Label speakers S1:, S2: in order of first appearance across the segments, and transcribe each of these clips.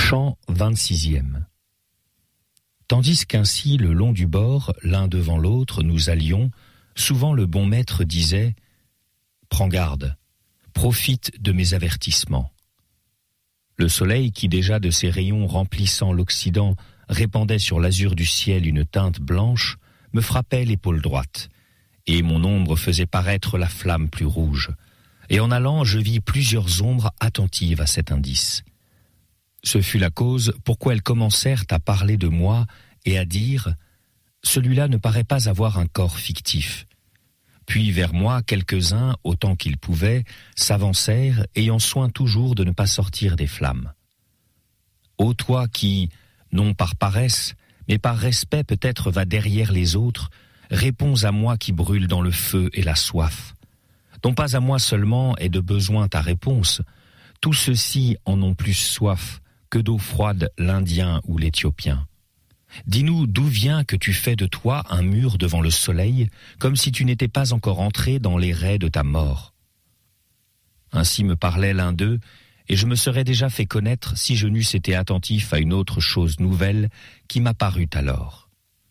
S1: Chant 26e. Tandis qu'ainsi, le long du bord, l'un devant l'autre, nous allions, souvent le bon maître disait « Prends garde, profite de mes avertissements ». Le soleil qui déjà de ses rayons remplissant l'Occident répandait sur l'azur du ciel une teinte blanche, me frappait l'épaule droite, et mon ombre faisait paraître la flamme plus rouge. Et en allant, je vis plusieurs ombres attentives à cet indice. Ce fut la cause pourquoi elles commencèrent à parler de moi et à dire « Celui-là ne paraît pas avoir un corps fictif ». Puis vers moi, quelques-uns, autant qu'ils pouvaient, s'avancèrent, ayant soin toujours de ne pas sortir des flammes. Ô toi qui, non par paresse, mais par respect peut-être va derrière les autres, réponds à moi qui brûle dans le feu et la soif. Dont pas à moi seulement est de besoin ta réponse, tous ceux-ci en ont plus soif que d'eau froide l'Indien ou l'Éthiopien. Dis-nous d'où vient que tu fais de toi un mur devant le soleil, comme si tu n'étais pas encore entré dans les raies de ta mort. Ainsi me parlait l'un d'eux, et je me serais déjà fait connaître si je n'eusse été attentif à une autre chose nouvelle qui m'apparut alors.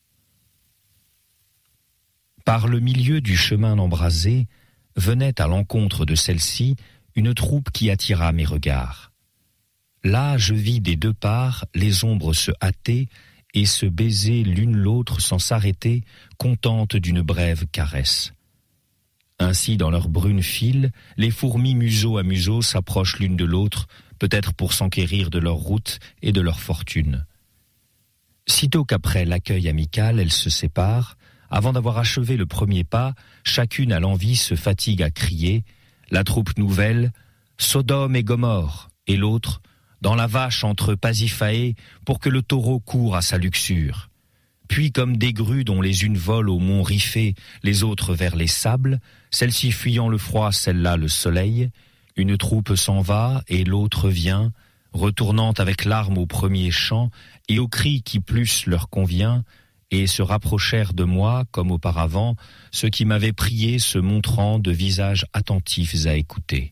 S1: Par le milieu du chemin embrasé, venait à l'encontre de celle-ci une troupe qui attira mes regards. Là, je vis des deux parts les ombres se hâter et se baiser l'une l'autre sans s'arrêter, contentes d'une brève caresse. Ainsi, dans leurs brunes files, les fourmis museau à museau s'approchent l'une de l'autre, peut-être pour s'enquérir de leur route et de leur fortune. Sitôt qu'après l'accueil amical, elles se séparent, avant d'avoir achevé le premier pas, chacune à l'envie se fatigue à crier, la troupe nouvelle « Sodome et Gomorrhe » et l'autre « Dans la vache entre Pasiphae pour que le taureau court à sa luxure ». Puis comme des grues dont les unes volent au mont Riphée, les autres vers les sables, celle-ci fuyant le froid, celle-là le soleil, une troupe s'en va et l'autre vient, retournant avec larmes au premier chant et aux cris qui plus leur convient, et se rapprochèrent de moi, comme auparavant, ceux qui m'avaient prié se montrant de visages attentifs à écouter.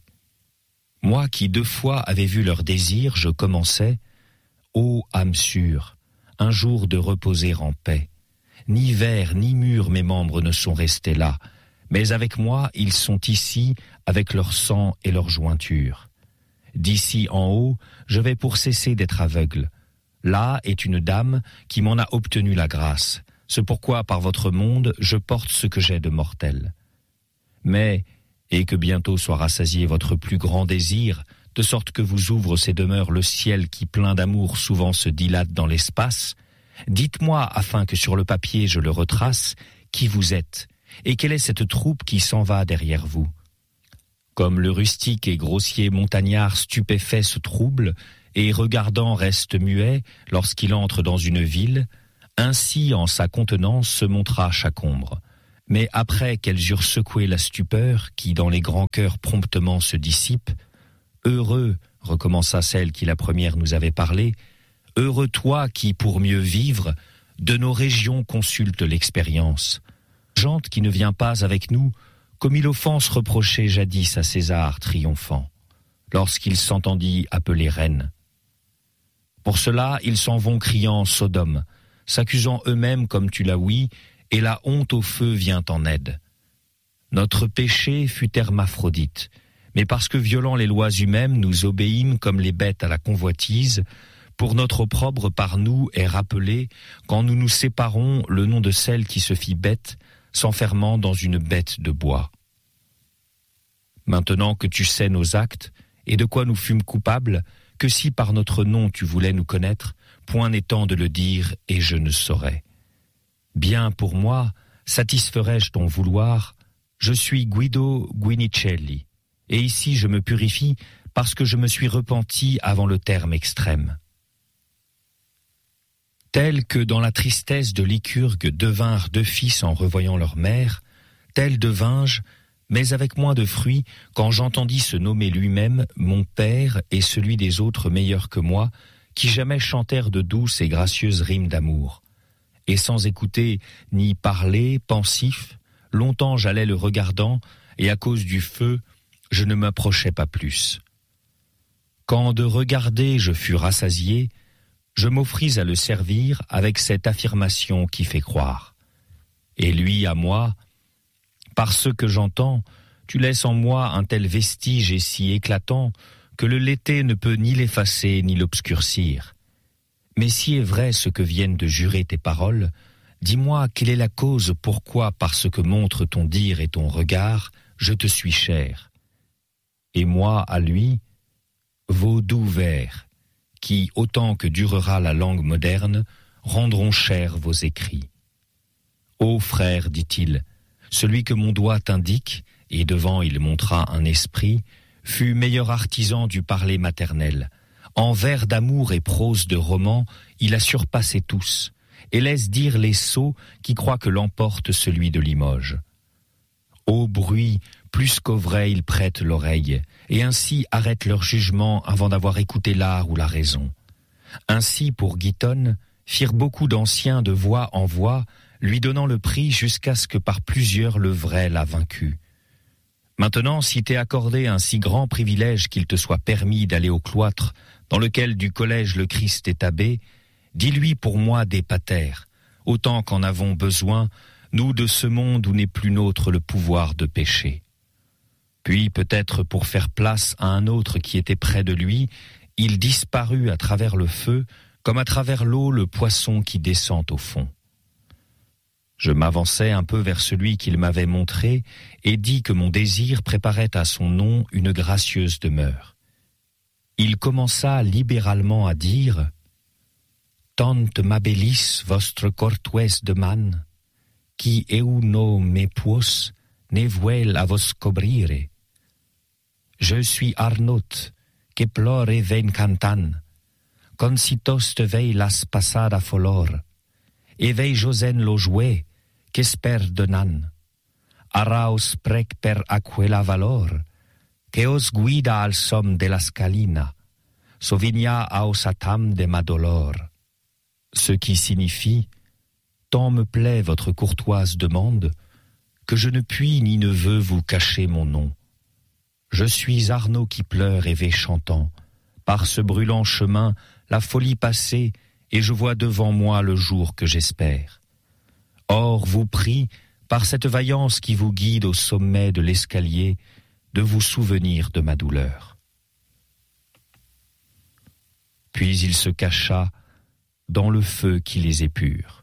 S1: Moi qui 2 fois avais vu leur désir, je commençais « Ô âme sûre, un jour de reposer en paix. Ni vers ni murs mes membres ne sont restés là, mais avec moi ils sont ici avec leur sang et leur jointure. D'ici en haut, je vais pour cesser d'être aveugle. Là est une dame qui m'en a obtenu la grâce. C'est pourquoi par votre monde je porte ce que j'ai de mortel. Mais, et que bientôt soit rassasié votre plus grand désir, de sorte que vous ouvre ses demeures le ciel qui plein d'amour souvent se dilate dans l'espace, dites-moi, afin que sur le papier je le retrace, qui vous êtes, et quelle est cette troupe qui s'en va derrière vous. Comme le rustique et grossier montagnard stupéfait se trouble, et regardant reste muet lorsqu'il entre dans une ville, ainsi en sa contenance se montra chaque ombre. Mais après qu'elles eurent secoué la stupeur, qui dans les grands cœurs promptement se dissipe, « Heureux, recommença celle qui la première nous avait parlé, heureux toi qui, pour mieux vivre, de nos régions consulte l'expérience. Gente qui ne vient pas avec nous, comme il offense reprocher jadis à César triomphant, lorsqu'il s'entendit appeler reine. Pour cela, ils s'en vont criant Sodome, s'accusant eux-mêmes comme tu l'as ouï, et la honte au feu vient en aide. Notre péché fut hermaphrodite, mais parce que violant les lois humaines, nous obéîmes comme les bêtes à la convoitise, pour notre opprobre par nous est rappelé, quand nous nous séparons, le nom de celle qui se fit bête, s'enfermant dans une bête de bois. Maintenant que tu sais nos actes, et de quoi nous fûmes coupables, que si par notre nom tu voulais nous connaître, point n'étant de le dire, et je ne saurais. Bien pour moi, satisferais-je ton vouloir, je suis Guido Guinicelli, et ici je me purifie parce que je me suis repenti avant le terme extrême. Tel que dans la tristesse de Lycurgue devinrent 2 fils en revoyant leur mère, tel devins-je, mais avec moins de fruits, quand j'entendis se nommer lui-même mon père et celui des autres meilleurs que moi, qui jamais chantèrent de douces et gracieuses rimes d'amour. Et sans écouter ni parler, pensif, longtemps j'allais le regardant, et à cause du feu, je ne m'approchais pas plus. Quand de regarder je fus rassasié, je m'offris à le servir avec cette affirmation qui fait croire. Et lui à moi, par ce que j'entends, tu laisses en moi un tel vestige et si éclatant que le lété ne peut ni l'effacer ni l'obscurcir. Mais si est vrai ce que viennent de jurer tes paroles, dis-moi quelle est la cause pourquoi, par ce que montre ton dire et ton regard, je te suis cher. Et moi à lui, vos doux vers, qui, autant que durera la langue moderne, rendront chers vos écrits. Ô frère, dit-il, celui que mon doigt t'indique, et devant il montra un esprit, fut meilleur artisan du parler maternel. En vers d'amour et prose de roman, il a surpassé tous, et laisse dire les sots qui croient que l'emporte celui de Limoges. Au bruit, plus qu'au vrai, ils prêtent l'oreille, et ainsi arrêtent leur jugement avant d'avoir écouté l'art ou la raison. Ainsi, pour Guitonne, firent beaucoup d'anciens de voix en voix, lui donnant le prix jusqu'à ce que par plusieurs le vrai l'a vaincu. Maintenant, si t'est accordé un si grand privilège qu'il te soit permis d'aller au cloître, dans lequel du collège le Christ est abbé, dis-lui pour moi des patères, autant qu'en avons besoin, nous de ce monde où n'est plus nôtre le pouvoir de pécher. Puis, peut-être pour faire place à un autre qui était près de lui, il disparut à travers le feu, comme à travers l'eau le poisson qui descend au fond. Je m'avançai un peu vers celui qu'il m'avait montré et dis que mon désir préparait à son nom une gracieuse demeure. Il commença libéralement à dire « Tant m'abellis vostre cortues de man, qui eu no me puos ne vuel a vos cobrire. Je suis Arnaut, que plore ven cantan, concitos te vei las passada folor, e vei Josen lo jouet, qu'esper donan. Araos prec per aquella valor, que os guida al som de la scalina, sovigna aos atam de ma dolor. » Ce qui signifie « Tant me plaît votre courtoise demande, que je ne puis ni ne veux vous cacher mon nom. Je suis Arnaud qui pleure et vais chantant, par ce brûlant chemin, la folie passée, et je vois devant moi le jour que j'espère. Or, vous prie, par cette vaillance qui vous guide au sommet de l'escalier, de vous souvenir de ma douleur. » Puis il se cacha dans le feu qui les épure.